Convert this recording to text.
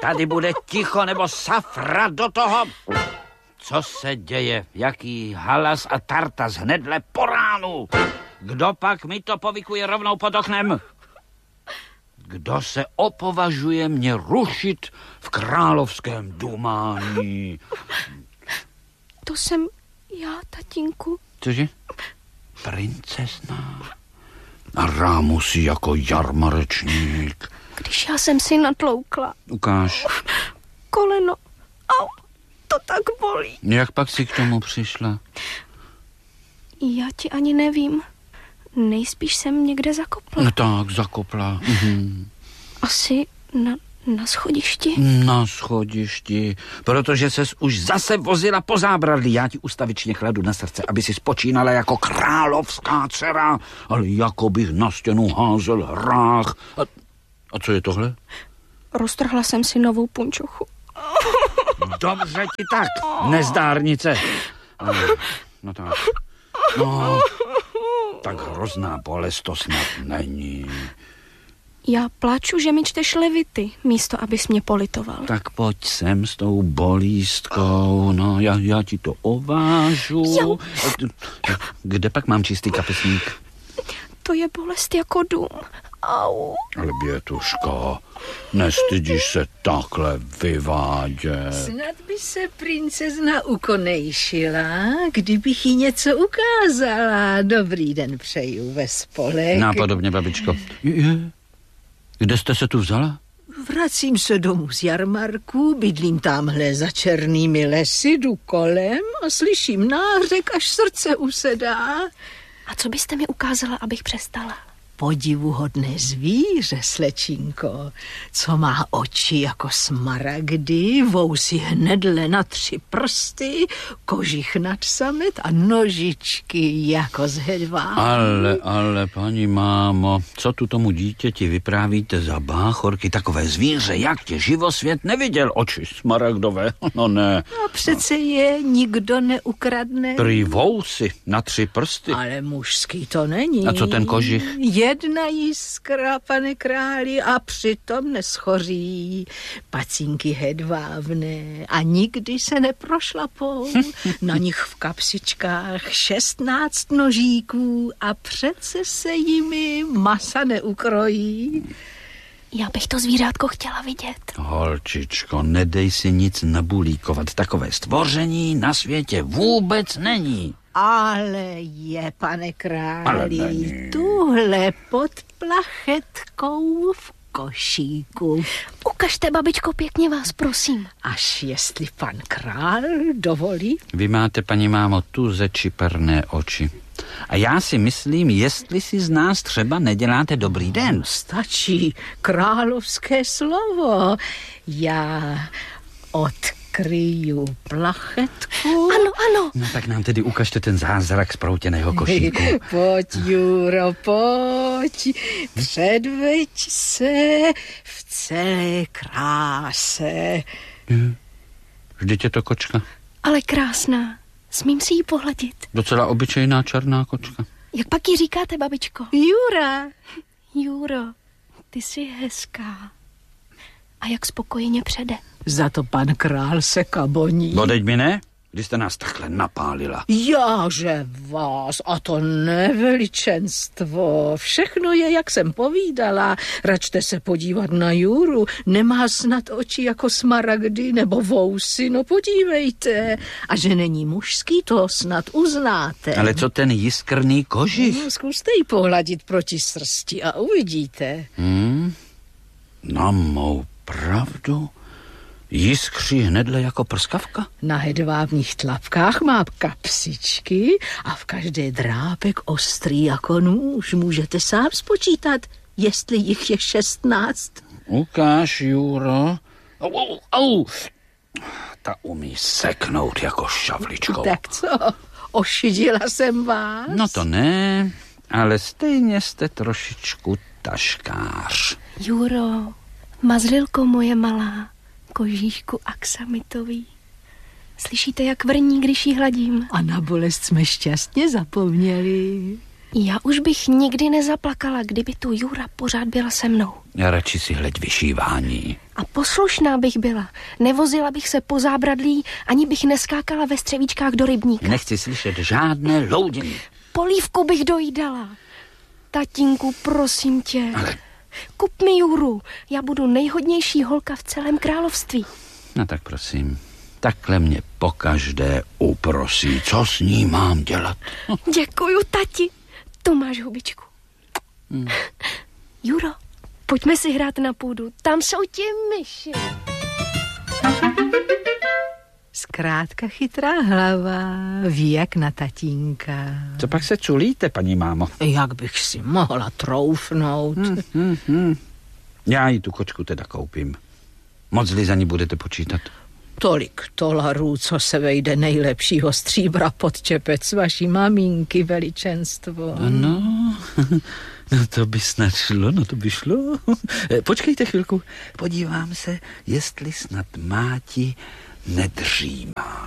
tady bude ticho nebo safra do toho. Co se děje? Jaký halas a tartas hnedle po ránu? Kdo pak mi to povykuje rovnou pod oknem? Kdo se opovažuje mě rušit v královském dumání? To jsem já, tatínku. Cože? Princezna? A rámusí jako jarmarečník. Když já jsem si natloukla. Ukáž. Koleno. Au, to tak bolí. Jak pak si k tomu přišla? Já ti ani nevím. Nejspíš jsem někde zakopla. No tak, zakopla. Asi na schodišti. Na schodišti, protože ses už zase vozila po zábradlí. Já ti ustavičně kladu na srdce, aby si spočínala jako královská dcera, ale jako bych na stěnu házel hrách. A co je tohle? Roztrhla jsem si novou punčochu. Dobře ti tak, nezdárnice. No tak. No, tak hrozná bolest to snad není. Já pláču, že mi čteš levity, místo abys mě politoval. Tak pojď sem s tou bolístkou, no já ti to ovážu. Jo. Kde pak mám čistý kapesník? To je bolest jako dům. Au. Ale Bětuško, nestydíš se takhle vyvádět. Snad by se princezna ukonejšila, kdybych jí něco ukázala. Dobrý den přeju ve spolek. Nápodobně, babičko. Kde jste se tu vzala? Vracím se domů z jarmarku, bydlím tamhle za černými lesy, jdu kolem a slyším nářek, až srdce usedá. A co byste mi ukázala, abych přestala? Podivuhodné zvíře, slečinko, co má oči jako smaragdy, vousy hnedle na 3 prsty, kožich nad samet a nožičky jako z hedvábí. Ale, paní mámo, co tu tomu dítěti vyprávíte za báchorky? Takové zvíře, jak tě živosvět neviděl, oči smaragdové, no ne. A přece je nikdo neukradne. Prý vousy na 3 prsty. Ale mužský to není. A co ten kožich? Jedna jiskra, pane králi, a přitom neschoří. Pacínky hedvábné a nikdy se neprošlapou. Na nich v kapsičkách 16 nožíků a přece se jimi masa neukrojí. Já bych to zvířátko chtěla vidět. Holčičko, nedej si nic nabulíkovat. Takové stvoření na světě vůbec není. Ale je, pane králi, tuhle pod plachetkou v košíku. Ukažte, babičko, pěkně vás, prosím. Až jestli pan král dovolí. Vy máte, paní mámo, tuze čiperné oči. A já si myslím, jestli si z nás třeba neděláte dobrý den. Stačí královské slovo. Já odkryju plachetku. Ano. No tak nám tedy ukažte ten zázrak sproutěného košíku. Pojď, Juro, pojď. Předveď se v celé kráse. Vždyť je to kočka. Ale krásná. Smím si ji pohladit. Docela obyčejná černá kočka. Jak pak ji říkáte, babičko? Jura. Juro, ty jsi hezká. A jak spokojeně přede. Za to pan král se kaboní. No teď mi ne, když jste nás takhle napálila. Jáže vás, a to neveličenstvo. Všechno je, jak jsem povídala. Račte se podívat na Juru. Nemá snad oči jako smaragdy nebo vousy, no podívejte. A že není mužský, to snad uznáte. Ale co ten jiskrný kožich? No, zkuste ji pohladit proti srsti a uvidíte. Na mou pravdu? Jiskří hnedle jako prskavka? Na hedvábních tlapkách má kapsičky a v každé drápek ostrý jako nůž. Můžete sám spočítat, jestli jich je 16. Ukáž, Juro. Au. Ta umí seknout jako šavličkou. Tak co? Ošidila jsem vás? No to ne, ale stejně jste trošičku taškář. Juro, mazlilko moje malá, kožíšku aksamitový. Slyšíte, jak vrní, když jí hladím? A na bolest jsme šťastně zapomněli. Já už bych nikdy nezaplakala, kdyby tu Jura pořád byla se mnou. Já radši si hleď vyšívání. A poslušná bych byla. Nevozila bych se po zábradlí, ani bych neskákala ve střevíčkách do rybníka. Nechci slyšet žádné loudění. Polívku bych dojídala. Tatínku, prosím tě. Ale... Kup mi Juru. Já budu nejhodnější holka v celém království. No tak prosím, takhle mě pokaždé uprosí. Co s ní mám dělat? Děkuju, tati. Tu máš hubičku. Juro, pojďme si hrát na půdu. Tam jsou ti myši. Zkrátka chytrá hlava, ví jak na tatínka. Co pak se čulíte, paní mámo? Jak bych si mohla troufnout. Já jí tu kočku teda koupím. Moc-li za ní budete počítat? Tolik dolarů, co se vejde nejlepšího stříbra pod čepec vaší maminky, veličenstvo. No, to by snad šlo, to by šlo. Počkejte chvilku, podívám se, jestli snad máti nedřímá.